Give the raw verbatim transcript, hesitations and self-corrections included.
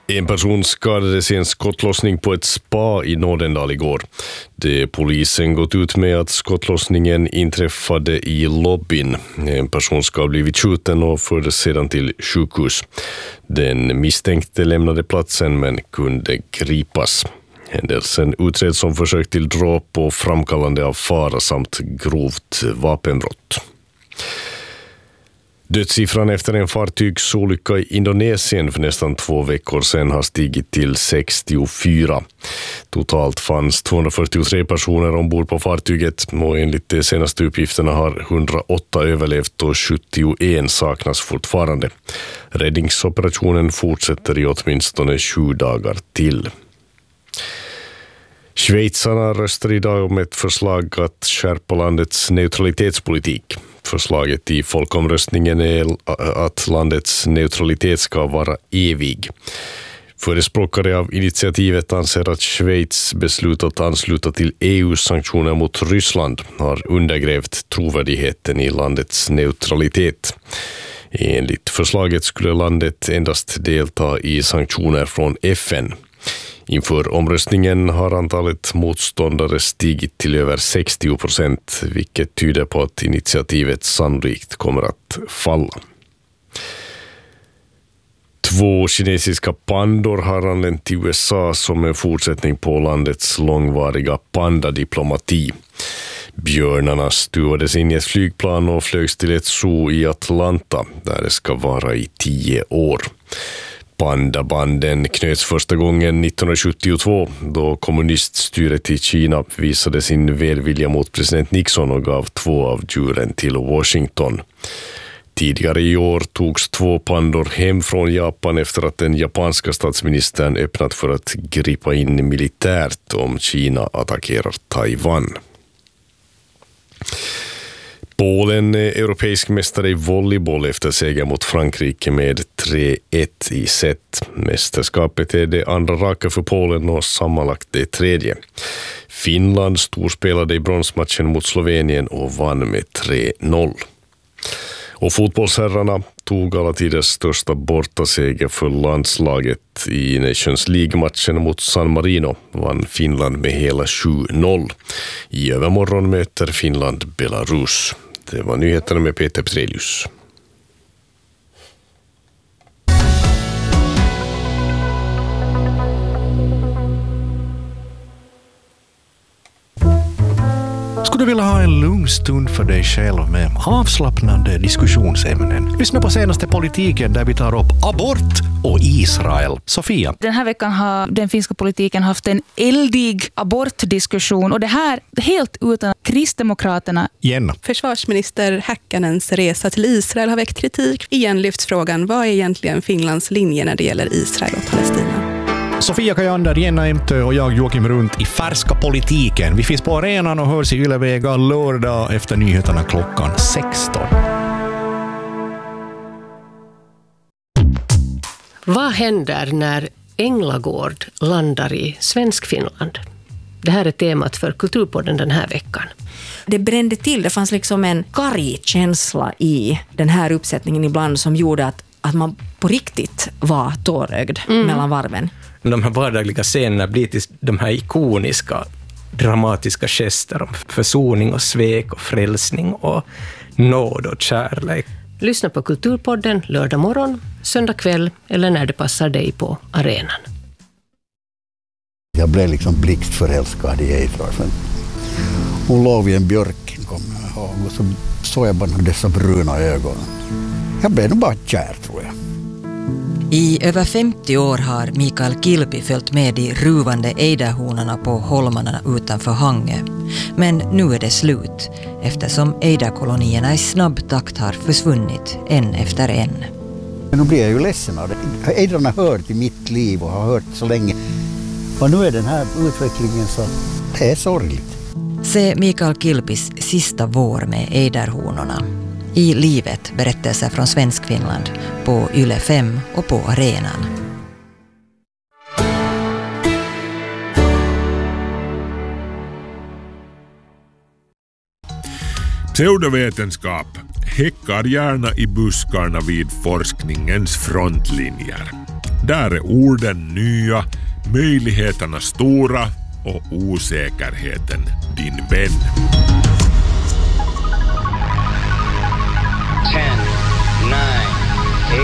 En person skadades i en skottlossning på ett spa i Nordendal igår. Det polisen gått ut med att skottlossningen inträffade i lobbyn. En person ska ha blivit skjuten och fördes sedan till sjukhus. Den misstänkte lämnade platsen men kunde gripas. Händelsen utreds som försök till dråp och framkallande av fara samt grovt vapenbrott. Dödssiffran efter en fartygsolycka i Indonesien för nästan två veckor sedan har stigit till sextiofyra. Totalt fanns tvåhundrafyrtiotre personer ombord på fartyget och enligt de senaste uppgifterna har hundraåtta överlevt och sjuttioen saknas fortfarande. Räddningsoperationen fortsätter i åtminstone sju dagar till. Schweizarna röstar idag om ett förslag att skärpa landets neutralitetspolitik. Förslaget i folkomröstningen är att landets neutralitet ska vara evig. Förespråkare av initiativet anser att Schweiz beslut att ansluta till E U:s sanktioner mot Ryssland har undergrävt trovärdigheten i landets neutralitet. Enligt förslaget skulle landet endast delta i sanktioner från F N. Inför omröstningen har antalet motståndare stigit till över sextio procent, vilket tyder på att initiativet sannolikt kommer att falla. Två kinesiska pandor har anlänt till U S A som en fortsättning på landets långvariga pandadiplomati. Björnarna stuvades in i ett flygplan och flögs till ett zoo i Atlanta, där det ska vara i tio år. Pandabanden knöts första gången nittonhundrasjuttiotvå då kommuniststyret i Kina visade sin välvilja mot president Nixon och gav två av djuren till Washington. Tidigare i år togs två pandor hem från Japan efter att den japanska statsministern öppnat för att gripa in militärt om Kina attackerar Taiwan. Polen är europeisk mästare i volleyboll efter seger mot Frankrike med tre ett i set. Mästerskapet är det andra raka för Polen och sammanlagt det tredje. Finland storspelade i bronsmatchen mot Slovenien och vann med tre noll. Och fotbollsherrarna tog alla tiders största bortaseger för landslaget i Nations League-matchen mot San Marino, vann Finland med hela sju noll. I övermorgon möter Finland Belarus. Det var nyheterna med Peter Petrelius. Skulle du vilja ha en lugn stund för dig själv med avslappnande diskussionsämnen? Lyssna på senaste politiken där vi tar upp abort och Israel. Sofia. Den här veckan har den finska politiken haft en eldig abortdiskussion och det här helt utan Kristdemokraterna. Jenna. Försvarsminister Häkkänens resa till Israel har väckt kritik. Igen lyfts frågan, vad är egentligen Finlands linje när det gäller Israel och Palestina? Sofia Kajander, Jenna Emtö och jag Joakim Runt i Färska politiken. Vi finns på arenan och hörs i Ylevega lördag efter nyheterna klockan sexton. Vad händer när Änglagård landar i Svenskfinland? Det här är temat för Kulturpodden den här veckan. Det brände till, det fanns liksom en karg känsla i den här uppsättningen ibland som gjorde att, att man på riktigt var tårögd mm. mellan varven. De här vardagliga scenerna blir till de här ikoniska, dramatiska gester om försoning och svek och frälsning och nåd och kärlek. Lyssna på Kulturpodden lördag morgon, söndag kväll eller när det passar dig på arenan. Jag blev liksom blixtförälskad i Eidor. Hon låg vid en björk, kommer jag ihåg, och så såg jag bara dessa bruna ögon. Jag blev nog bara kär, tror jag. I över femtio år har Mikael Kilpi följt med de ruvande ejderhonorna på holmarna utanför Hangö. Men nu är det slut, eftersom ejderkolonierna i snabb takt har försvunnit en efter en. Men nu blir jag ju ledsen av det. Ejdrarna har hört i mitt liv och har hört så länge. Och nu är den här utvecklingen så det är sorgligt. Se Mikael Kilpis sista vår med ejderhonorna. I livet, berättelser från Svenskfinland på Yle fem och på arenan. Pseudovetenskap häckar gärna i buskarna vid forskningens frontlinjer. Där är orden nya, möjligheterna stora och osäkerheten din vän.